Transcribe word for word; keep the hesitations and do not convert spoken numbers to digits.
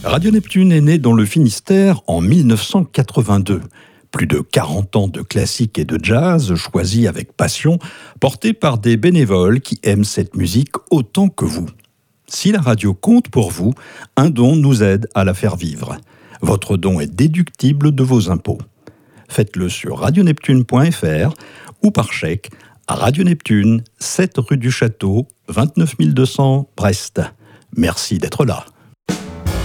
Radio Neptune est né dans le Finistère en mille neuf cent quatre-vingt-deux. Plus de quarante ans de classique et de jazz choisis avec passion, portés par des bénévoles qui aiment cette musique autant que vous. Si la radio compte pour vous, un don nous aide à la faire vivre. Votre don est déductible de vos impôts. Faites-le sur radioneptune point f r ou par chèque à Radio Neptune, sept rue du Château, vingt-neuf mille deux cents, Brest. Merci d'être là.